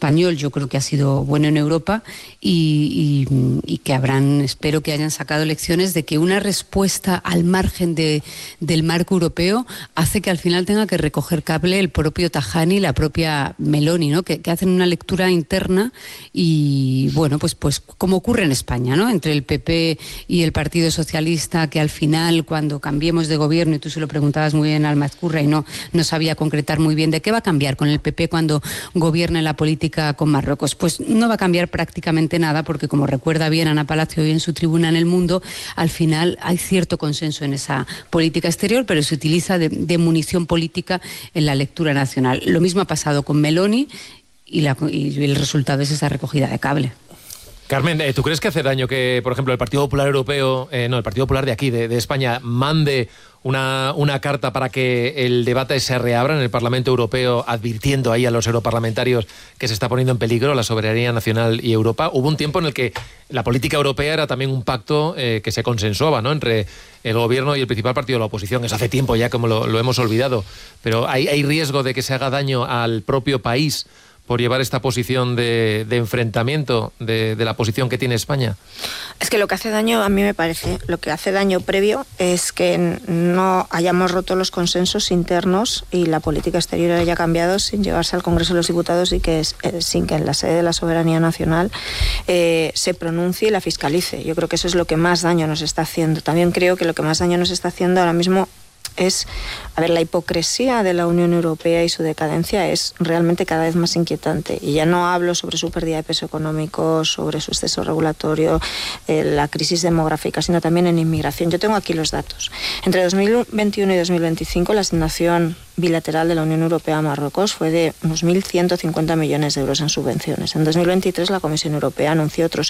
español yo creo que ha sido bueno en Europa y que espero que hayan sacado lecciones de que una respuesta al margen del marco europeo hace que al final tenga que recoger cable el propio Tajani y la propia Meloni, ¿no? Que hacen una lectura interna y bueno, pues como ocurre en España, ¿no? Entre el PP y el Partido Socialista, que al final cuando cambiemos de gobierno, y tú se lo preguntabas muy bien al Mazcurra y no sabía concretar muy bien de qué va a cambiar con el PP cuando gobierne la política con Marruecos. Pues no va a cambiar prácticamente nada, porque como recuerda bien Ana Palacio hoy en su tribuna en El Mundo, al final hay cierto consenso en esa política exterior, pero se utiliza de munición política en la lectura nacional. Lo mismo ha pasado con Meloni y el resultado es esa recogida de cable. Carmen, ¿tú crees que hace daño que, por ejemplo, el Partido Popular Europeo, el Partido Popular de aquí, de España, mande una carta para que el debate se reabra en el Parlamento Europeo, advirtiendo ahí a los europarlamentarios que se está poniendo en peligro la soberanía nacional y Europa? Hubo un tiempo en el que la política europea era también un pacto que se consensuaba, ¿no?, entre el gobierno y el principal partido de la oposición. Eso hace tiempo ya, como lo hemos olvidado. Pero hay riesgo de que se haga daño al propio país por llevar esta posición de enfrentamiento de la posición que tiene España. Es que lo que hace daño, a mí me parece, lo que hace daño previo es que no hayamos roto los consensos internos y la política exterior haya cambiado sin llevarse al Congreso de los Diputados y que sin que en la sede de la soberanía nacional se pronuncie y la fiscalice. Yo creo que eso es lo que más daño nos está haciendo. También creo que lo que más daño nos está haciendo ahora mismo es, la hipocresía de la Unión Europea y su decadencia es realmente cada vez más inquietante. Y ya no hablo sobre su pérdida de peso económico, sobre su exceso regulatorio, la crisis demográfica, sino también en inmigración. Yo tengo aquí los datos. Entre 2021 y 2025, la asignación bilateral de la Unión Europea a Marruecos fue de unos 1.150 millones de euros en subvenciones. En 2023 la Comisión Europea anunció otros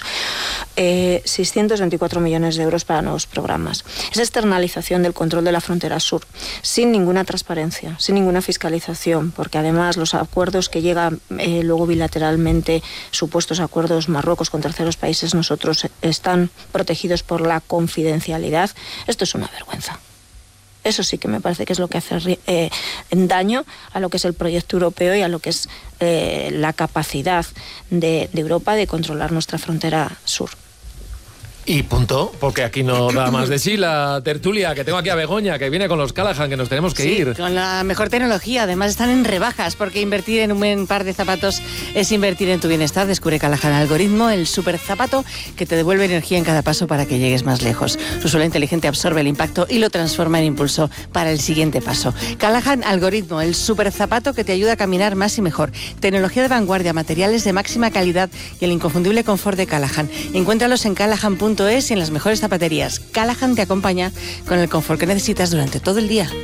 624 millones de euros para nuevos programas. Esa externalización del control de la frontera sur, sin ninguna transparencia, sin ninguna fiscalización, porque además los acuerdos que llegan luego bilateralmente, supuestos acuerdos Marruecos con terceros países, nosotros están protegidos por la confidencialidad. Esto es una vergüenza. Eso sí que me parece que es lo que hace daño a lo que es el proyecto europeo y a lo que es la capacidad de Europa de controlar nuestra frontera sur. Y punto, porque aquí no da más de sí la tertulia, que tengo aquí a Begoña, que viene con los Callahan, que nos tenemos que ir. Con la mejor tecnología, además están en rebajas, porque invertir en un buen par de zapatos es invertir en tu bienestar. Descubre Callahan Algoritmo, el super zapato que te devuelve energía en cada paso para que llegues más lejos. Su suela inteligente absorbe el impacto y lo transforma en impulso para el siguiente paso. Callahan Algoritmo, el super zapato que te ayuda a caminar más y mejor. Tecnología de vanguardia, materiales de máxima calidad y el inconfundible confort de Callahan. Encuéntralos en callahan.es y en las mejores zapaterías. Callahan te acompaña con el confort que necesitas durante todo el día.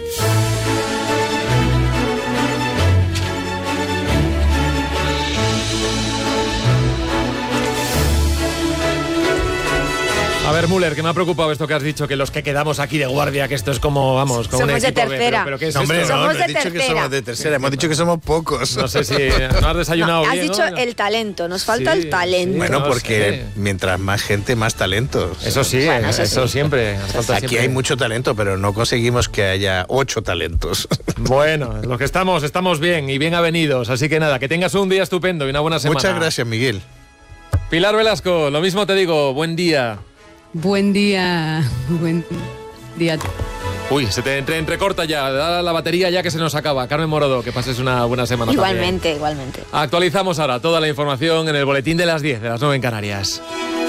A ver, Müller, que me ha preocupado esto que has dicho, que los que quedamos aquí de guardia, que esto es como, vamos, como un equipo de tercera. ¿Pero qué es hombre, esto? no he dicho que somos de tercera, hemos dicho que somos pocos. No sé si no has desayunado Has bien, dicho ¿no? el talento, nos falta el talento. Bueno, no porque sé. mientras más gente, más talento. Eso sí, Bueno, eso siempre. Aquí hay mucho talento, pero no conseguimos que haya 8 talentos. Bueno, los que estamos bien y bien avenidos, así que nada, que tengas un día estupendo y una buena semana. Muchas gracias, Miguel. Pilar Velasco, lo mismo te digo, buen día. Buen día. Uy, se te entrecorta ya, da la batería ya que se nos acaba. Carmen Morodo, que pases una buena semana Igualmente, también. igualmente. Actualizamos ahora toda la información en el boletín de las 10, de las 9 en Canarias.